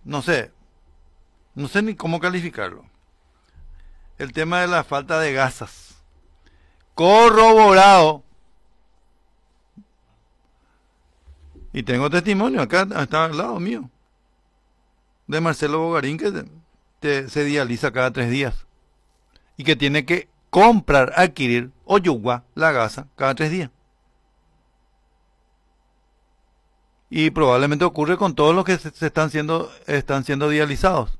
no sé, no sé ni cómo calificarlo. El tema de la falta de gasas. Corroborado. Y tengo testimonio, acá está al lado mío, de Marcelo Bogarín, que se dializa cada 3 días. Y que tiene que comprar, adquirir o yugua la gasa cada 3 días. Y probablemente ocurre con todos los que se están siendo dializados.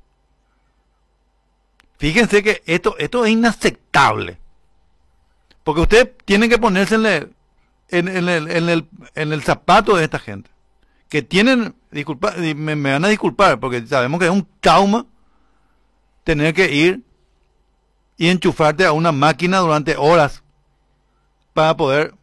Fíjense que esto es inaceptable. Porque usted tiene que ponerse en el zapato de esta gente. Que tienen, disculpa, me van a disculpar, porque sabemos que es un trauma tener que ir y enchufarte a una máquina durante horas para poder,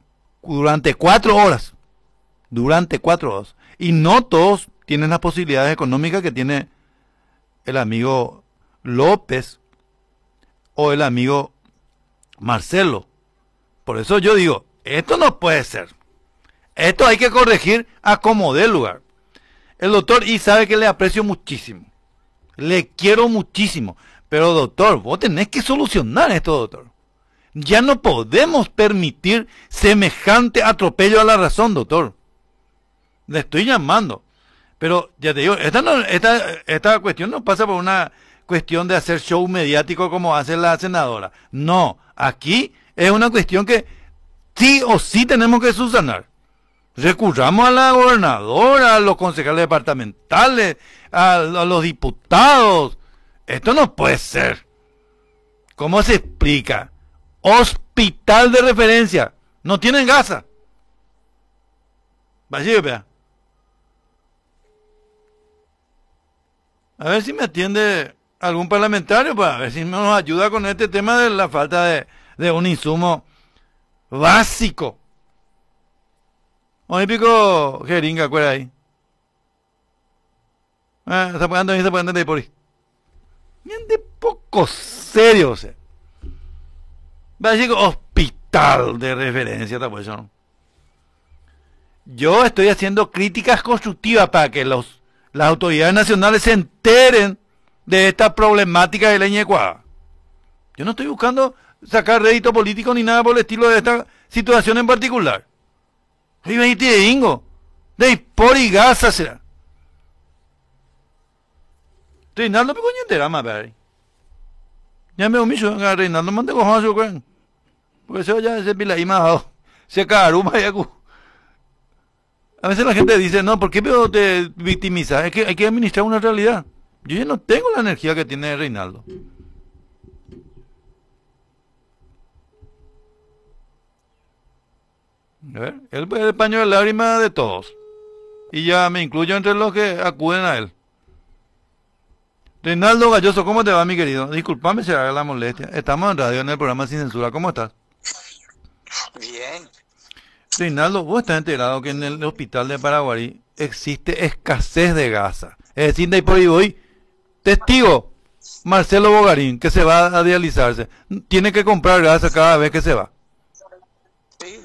durante 4 horas. Y no todos tienen las posibilidades económicas que tiene el amigo López o el amigo Marcelo. Por eso yo digo, esto no puede ser. Esto hay que corregir a como dé lugar. El doctor y sabe que le aprecio muchísimo. Le quiero muchísimo. Pero doctor, vos tenés que solucionar esto, doctor. Ya no podemos permitir semejante atropello a la razón, doctor. Le estoy llamando. Pero ya te digo, esta cuestión no pasa por una cuestión de hacer show mediático como hace la senadora. No, aquí es una cuestión que sí o sí tenemos que subsanar. Recurramos a la gobernadora, a los concejales departamentales, a los diputados. Esto no puede ser. ¿Cómo se explica? Hospital de referencia. No tienen gasa. Vaya, vea. A ver si me atiende algún parlamentario para ver si nos ayuda con este tema de la falta de un insumo básico. Hoy pico jeringa, ¿cuál ahí? Está pagando ahí por ahí. Bien de poco serio, o sea. Vaya, hospital de referencia, esta cuestión. Yo estoy haciendo críticas constructivas para que las autoridades nacionales se enteren de esta problemática de la Ñecuá. Yo no estoy buscando sacar rédito político ni nada por el estilo de esta situación en particular. Soy 20 de Ingo, de por y gasa será. Reinaldo me coño entera más, ver. Ya me omiso, Reinaldo mande cojones, yo creo. Porque eso ya se pila ahí más, se caruma ya. A veces la gente dice, no, ¿por qué te victimizas? Es que hay que administrar una realidad. Yo ya no tengo la energía que tiene Reinaldo. A ver, él es el paño de lágrimas de todos. Y ya me incluyo entre los que acuden a él. Reinaldo Galloso, ¿cómo te va, mi querido? Disculpame si haga la molestia. Estamos en radio en el programa Sin Censura. ¿Cómo estás? Bien, Reinaldo, vos estás enterado que en el hospital de Paraguarí existe escasez de gasa. Es decir, de ahí por ahí voy, testigo, Marcelo Bogarín, que se va a dializarse, tiene que comprar gasa cada vez que se va. sí.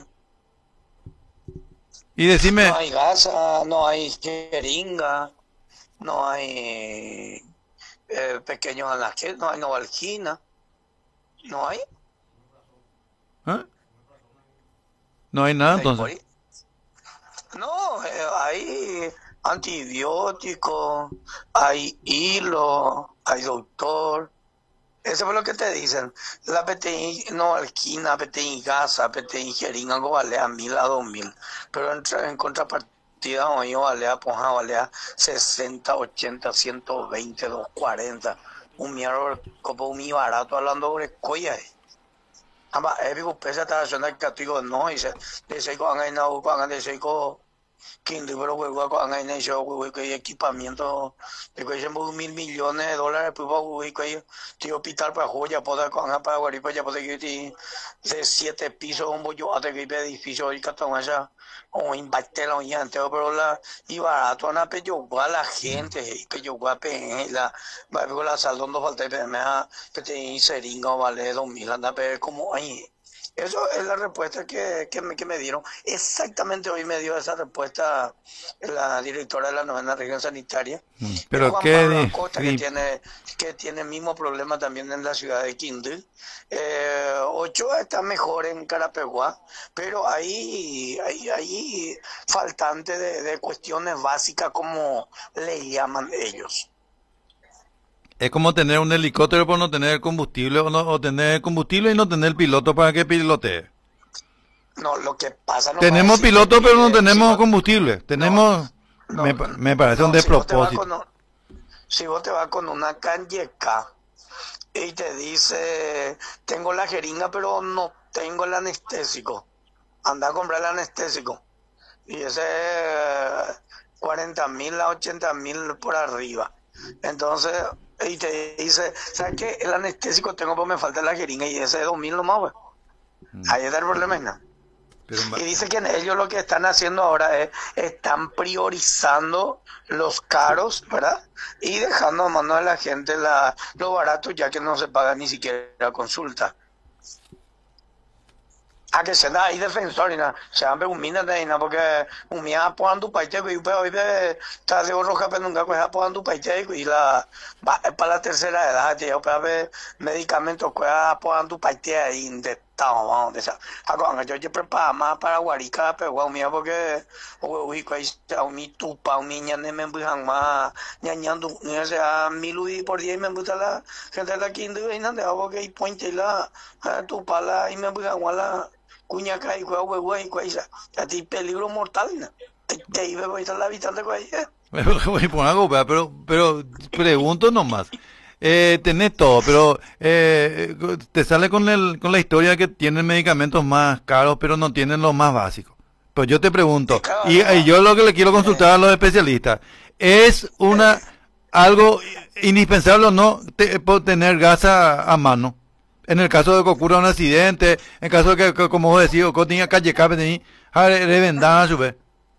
Y decime, No hay gasa, no hay jeringa, no hay pequeños analgésicos, no hay novalgina, no hay. ¿eh? No hay nada De ahí por entonces. ahí. No, hay antibióticos, hay hilo, hay doctor. Eso es lo que te dicen. La PTI novalgina, PTI gasa, PTI jeringa, algo vale a 1000 a 2000. Pero en contrapartida, hoy vale a, pues, vale a 60, 80, 120, 240. Un mierda, como muy barato hablando sobre coya. Ama, épico, pese a estar haciendo el castigo, no, y se dice con hay no, con dice con quien libro con hay no, yo que equipamiento de que llevo 1000 millones de dólares, pues que tío hospital para joya, poder con para guaripa, ya poder que de 7 pisos, un bollo, hasta que edificio y catón allá, o impactela, y anteo, pero la, y barato, una pe yo, la gente, que yo guape, la sal donde falta, me ha, que te seringa, vale, 2000, anda, pero como ahí. Eso es la respuesta que me dieron. Exactamente hoy me dio esa respuesta la directora de la novena región sanitaria. Es Pero Juan qué Pablo Acosta, que tiene el mismo problema también en la ciudad de Quindío. Ochoa está mejor en Carapeguá, pero hay faltante de cuestiones básicas como le llaman ellos. es como tener un helicóptero por no tener combustible o tener combustible y no tener piloto para que pilotee. No, lo que pasa no va a Tenemos decir que piloto pero no si tenemos vos, combustible. no, Tenemos, no, me parece un no, despropósito. si vos te vas con una canyeca y te dice, tengo la jeringa pero no tengo el anestésico, anda a comprar el anestésico. Y ese 40.000 a 80.000 por arriba. Entonces, y te dice, ¿sabes qué? El anestésico tengo pero me falta la jeringa y ese es 2.000 nomás, pues. Ahí está el problema, ¿no? Pero, Y dice que ellos lo que están haciendo ahora es, están priorizando los caros, ¿verdad? Y dejando a mano de la gente lo barato, ya que no se paga ni siquiera consulta. A que se da ahí defensor y nada, se han pegado de ahí, porque un mía apoyando paite, y hoy está de roja, pero nunca coge apoyando paite, y para la tercera edad, ya para ver medicamentos, coge apoyando paite ahí, de estado, vamos, de esa. Ahora, yo preparo más para Guarica, pero un mía, porque, uy, mi tupa, un niña, me empujan más, ñañando, o sea, 1.000 por día, y me empuja la gente de la quinta, y nada, porque hay puente la tupa, y me empujan la cuñaca y cuá huevo y cuáisa a ti peligro mortal ¿no? Te iba a estar la habitante cuáisa pero pregunto nomás. Tenés todo, pero te sale con la historia que tienen medicamentos más caros, pero no tienen los más básicos. Pues yo te pregunto, y yo lo que le quiero consultar a los especialistas, ¿es algo indispensable o no tener gasa a mano? En el caso de que ocurra un accidente, en caso de que como vos decís, que tenga calle cabe de revendada a su vez.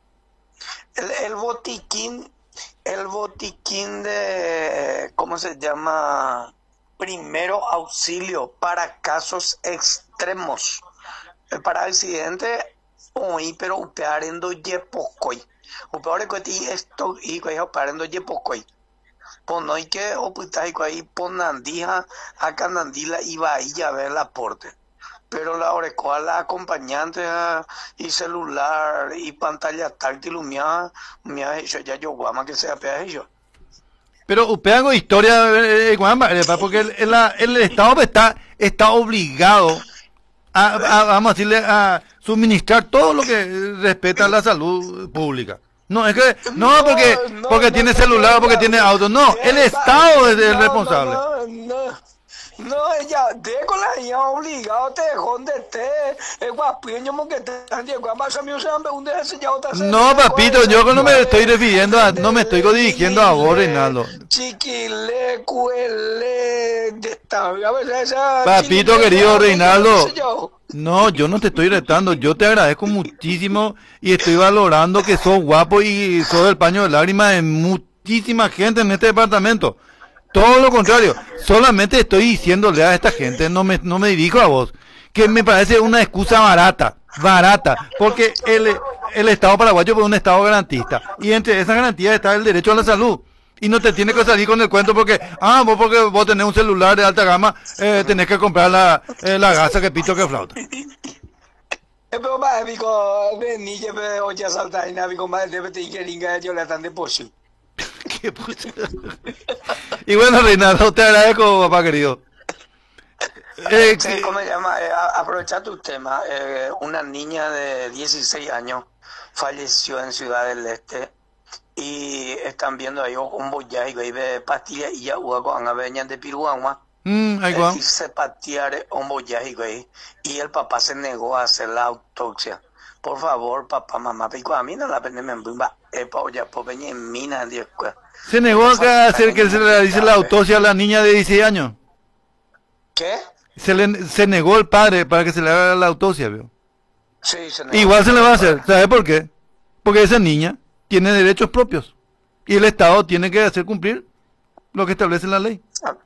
el botiquín el botiquín de ¿cómo se llama? Primero auxilio para casos extremos, para accidente hoy pero upearendo yepocoy upeare que esto y que upearendo yepocoy pues no hay que opitar ahí ponandija a canandila y va ahí a ver el aporte. Pero la orecoa, la acompañante y celular y pantalla táctil, me ha hecho ya yo guama que sea pea ellos. Pero usted hago historia, porque el Estado está obligado vamos a decirle, a suministrar todo lo que respeta a la salud pública. No, es que, porque tiene celular o porque tiene auto, no, el Estado es el responsable. No, ella, de con la hija obligado, te dejó de te, guapiño, que te han llegado a más amigos, se han preguntado ese ya otra. No, papito, yo no me estoy refiriendo no me estoy dirigiendo a vos, Reinaldo. Chiquile, cuele, de esta, a veces esa. Papito querido Reinaldo. No, yo no te estoy retando, yo te agradezco muchísimo y estoy valorando que sos guapo y sos el paño de lágrimas de muchísima gente en este departamento. Todo lo contrario, solamente estoy diciéndole a esta gente, no me dirijo a vos, que me parece una excusa barata, porque el Estado paraguayo es un Estado garantista y entre esas garantías está el derecho a la salud. Y no te tiene que salir con el cuento porque vos tenés un celular de alta gama, tenés que comprar la gasa que pito que flauta. Pero más, amigo, vení, yo me voy a saltar y amigo, más de te que yo la tan de pozo. ¿Qué pucha? Y bueno, Reinaldo, te agradezco, papá querido. Sí, ¿cómo se llama? Aprovechar tu tema. Una niña de 16 años falleció en Ciudad del Este. Y están viendo ahí un bollay de pastillas y ya hubo con aveñas de piruanua. Y se patear un bollay y el papá se negó a hacer la autopsia. Por favor, papá, mamá, pico a mí no la pende me bimba, ya por venir en mina en 10. Se negó a hacer que se le realice la autopsia a la niña de 16 años. ¿Qué? Se negó el padre para que se le haga la autopsia, ¿vio? Sí, se negó. Igual se le va a hacer, ¿sabe por qué? Porque esa niña tiene derechos propios y el Estado tiene que hacer cumplir lo que establece la ley.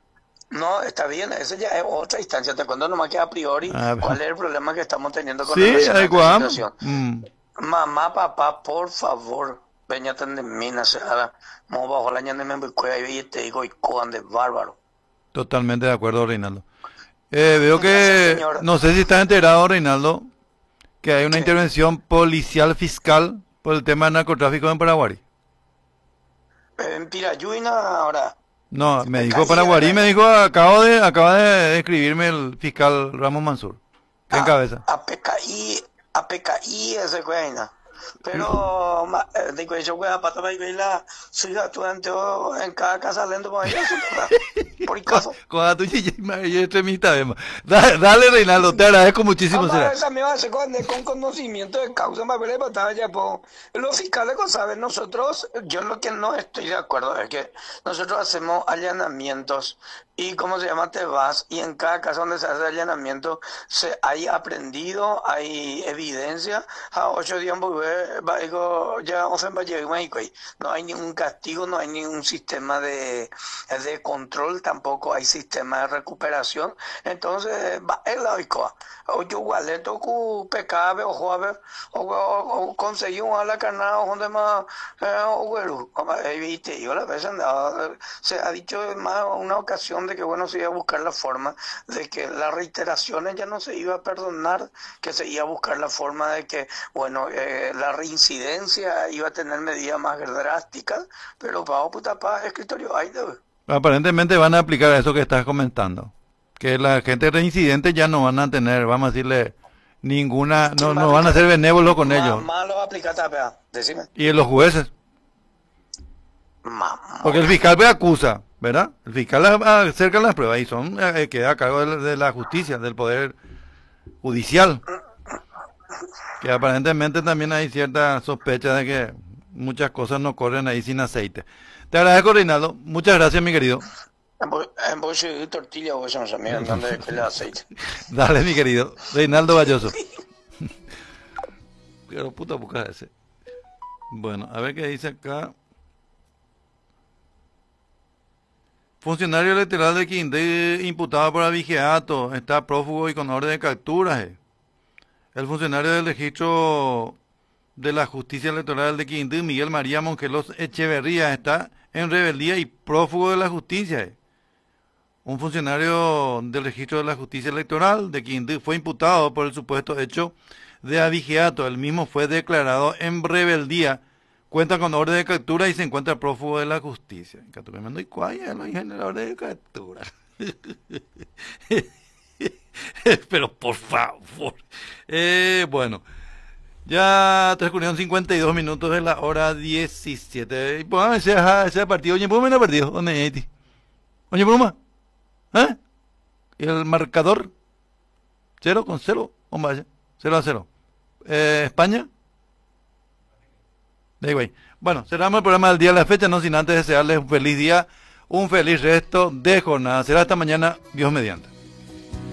No, está bien, esa ya es otra instancia. Te cuento nomás que a priori, Ah, ¿cuál es el problema que estamos teniendo con sí, relación a esta adecuamos. situación? Mamá, papá, por favor, veñate de mina, se haga. Mo bajo la ñana me cuida y te digo, y coan de bárbaro. Totalmente de acuerdo, Reinaldo. Veo Gracias, que, señor. no sé si estás enterado, Reinaldo, que hay una ¿Qué? intervención policial fiscal por el tema del narcotráfico en Paraguay. En Pirayuina, ahora, No, me dijo PKI, Paraguay, me ¿verdad? dijo, acaba de escribirme el fiscal Ramos Mansur, que encabeza. A PKI ese cuena. Pero, digo, yo voy a patar y la siga estudiante en cada casa lento con ella, por caso. Cuando tú y extremista, vemos. Dale, Reinaldo, te agradezco muchísimo. Mamá, esa me va a hacer con conocimiento de causa, más breve batalla, po. Los fiscales, saben, nosotros, yo lo que no estoy de acuerdo es que nosotros hacemos allanamientos y, ¿cómo se llama? Te vas y en cada casa donde se hace allanamiento hay aprendido, hay evidencia. A 8 días digo, ya vamos en Valle de México y no hay ningún castigo, no hay ningún sistema de control, tampoco hay sistema de recuperación. Entonces, va el laico. O yo igual, toco pecado, o joven, o conseguí un ala carnada, donde más, o güero, viste, yo la vez andaba, se ha dicho en más una ocasión de que bueno, se iba a buscar la forma de que las reiteraciones ya no se iba a perdonar, que se iba a buscar la forma de que, bueno, la reincidencia iba a tener medidas más drásticas, pero para puta pa escritorio hay de... Aparentemente van a aplicar eso que estás comentando. Que la gente reincidente ya no van a tener, vamos a decirle, ninguna, ¿Quién va a no van a aplicar? ser benévolos con ellos. Más lo va a aplicar, tapea, decime. Y los jueces, Mamá. porque el fiscal me acusa, ¿verdad? El fiscal acerca las pruebas y son, queda a cargo de la justicia, del poder judicial. Que aparentemente también hay cierta sospecha de que muchas cosas no corren ahí sin aceite. Te agradezco, Reinaldo. Muchas gracias, mi querido. En bollo de tortilla o eso, miren dónde es el aceite. Dale, mi querido. Reinaldo Valloso. Pero puta busca ese. Bueno, a ver qué dice acá. Funcionario electoral de Quindé imputado por abigeato. Está prófugo y con orden de captura. El funcionario del registro de la Justicia Electoral de Quindé, Miguel María Mongelos Echeverría, está en rebeldía y prófugo de la justicia. Un funcionario del registro de la Justicia Electoral de Quindé fue imputado por el supuesto hecho de abigeato. El mismo fue declarado en rebeldía, cuenta con orden de captura y se encuentra prófugo de la justicia. ¿Y cuál es la orden de captura? Pero por favor. Bueno, ya transcurrieron 52 minutos de la hora 17. Y pues ese partido. Oye, ¿cómo el partido? ¿Dónde es? Oye, Bruma. ¿Eh? ¿Y el marcador? 0-0. Vaya, 0-0. España. Bueno, cerramos el programa del día de la fecha, no sin antes desearles un feliz día, un feliz resto de jornada. Será hasta mañana, Dios mediante.